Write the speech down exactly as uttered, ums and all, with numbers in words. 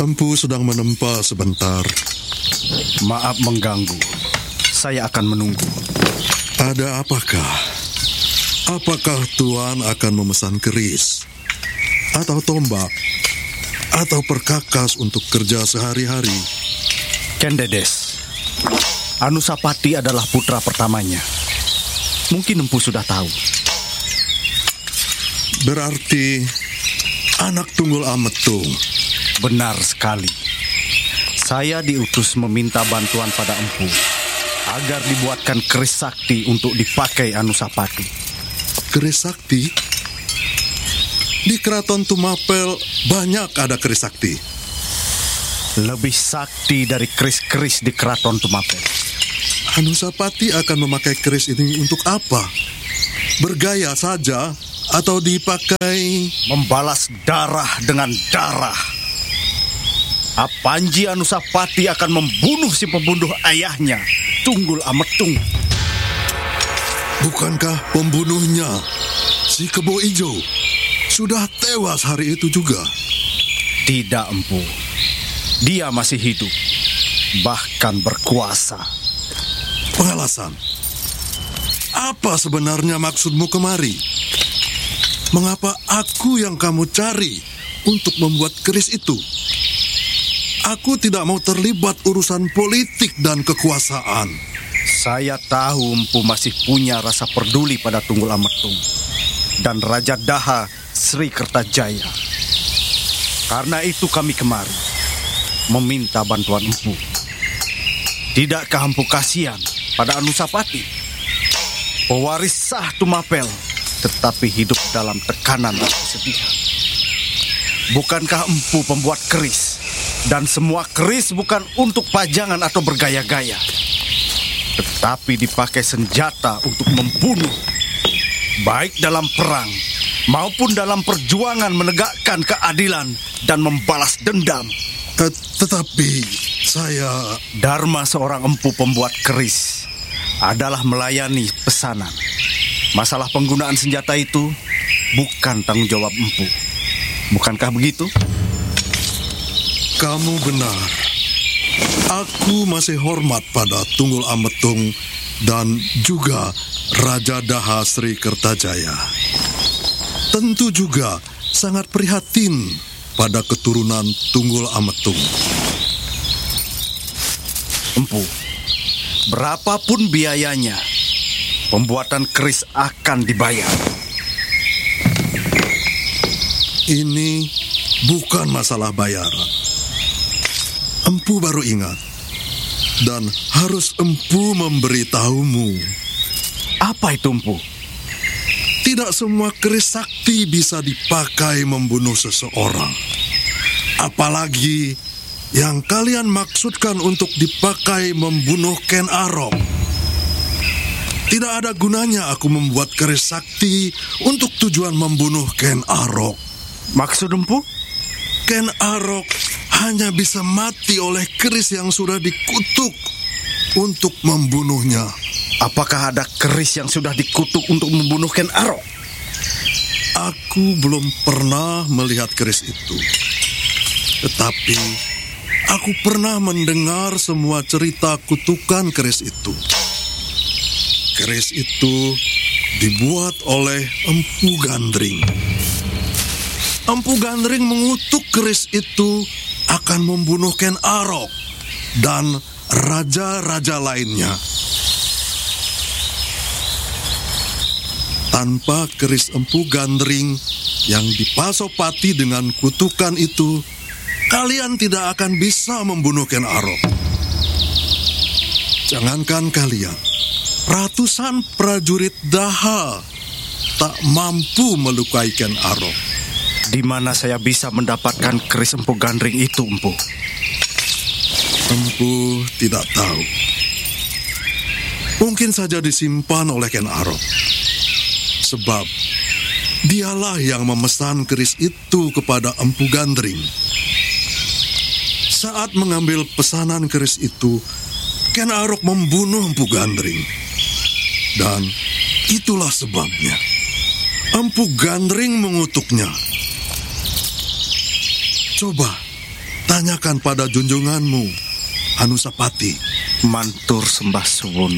Empu sedang menempa sebentar. Maaf mengganggu. Saya akan menunggu. Ada apakah? Apakah Tuan akan memesan keris? Atau tombak? Atau perkakas untuk kerja sehari-hari? Kendedes, Anusapati adalah putra pertamanya. Mungkin Empu sudah tahu. Berarti anak tunggul Ametung. Benar sekali. Saya diutus meminta bantuan pada Empu agar dibuatkan keris sakti untuk dipakai Anusapati. Keris sakti? Di Keraton Tumapel banyak ada keris sakti. Lebih sakti dari keris-keris di Keraton Tumapel. Anusapati akan memakai keris ini untuk apa? Bergaya saja atau dipakai membalas darah dengan darah? Apanji Anusapati akan membunuh si pembunuh ayahnya, Tunggul Ametung. Bukankah pembunuhnya, si Kebo Ijo, sudah tewas hari itu juga? Tidak, Empu. Dia masih hidup, bahkan berkuasa. Pengalasan. Apa sebenarnya maksudmu kemari? Mengapa aku yang kamu cari untuk membuat keris itu? Aku tidak mau terlibat urusan politik dan kekuasaan. Saya tahu Empu masih punya rasa peduli pada Tunggul Ametung dan Raja Daha Sri Kertajaya. Karena itu kami kemari meminta bantuan Empu. Tidakkah Empu kasihan pada Anusapati, pewaris sah Tumapel, tetapi hidup dalam tekanan dan kesedihan? Bukankah Empu pembuat keris, dan semua keris bukan untuk pajangan atau bergaya-gaya, tetapi dipakai senjata untuk membunuh, baik dalam perang maupun dalam perjuangan menegakkan keadilan dan membalas dendam. Tetapi saya... Dharma seorang empu pembuat keris adalah melayani pesanan. Masalah penggunaan senjata itu bukan tanggung jawab empu. Bukankah begitu? Kamu benar. Aku masih hormat pada Tunggul Ametung dan juga Raja Daha Sri Kertajaya. Tentu juga sangat prihatin pada keturunan Tunggul Ametung. Empu, berapapun biayanya, pembuatan keris akan dibayar. Ini bukan masalah bayaran. Empu baru ingat, dan harus empu memberitahumu. Apa itu, Empu? Tidak semua keris sakti bisa dipakai membunuh seseorang. Apalagi yang kalian maksudkan untuk dipakai membunuh Ken Arok. Tidak ada gunanya aku membuat keris sakti untuk tujuan membunuh Ken Arok. Maksud Empu? Ken Arok hanya bisa mati oleh keris yang sudah dikutuk untuk membunuhnya. Apakah ada keris yang sudah dikutuk untuk membunuh Ken Arok? Aku belum pernah melihat keris itu. Tetapi aku pernah mendengar semua cerita kutukan keris itu. Keris itu dibuat oleh Empu Gandring. Empu Gandring mengutuk keris itu akan membunuh Ken Arok dan raja-raja lainnya. Tanpa keris Empu Gandring yang dipasopati dengan kutukan itu, kalian tidak akan bisa membunuh Ken Arok. Jangankan kalian, ratusan prajurit Daha tak mampu melukai Ken Arok. Di mana saya bisa mendapatkan keris Empu Gandring itu, Empu? Empu tidak tahu. Mungkin saja disimpan oleh Ken Arok. Sebab dialah yang memesan keris itu kepada Empu Gandring. Saat mengambil pesanan keris itu, Ken Arok membunuh Empu Gandring. Dan itulah sebabnya Empu Gandring mengutuknya. Coba, tanyakan pada junjunganmu, Anusapati. Mantur sembah suwun.